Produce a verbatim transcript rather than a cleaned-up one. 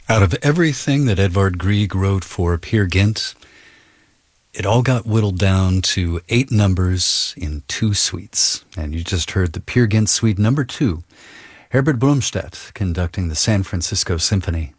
Out of everything that Edvard Grieg wrote for Peer Gynt, it all got whittled down to eight numbers in two suites. And you just heard the Peer Gynt Suite number two, Herbert Blomstedt conducting the San Francisco Symphony.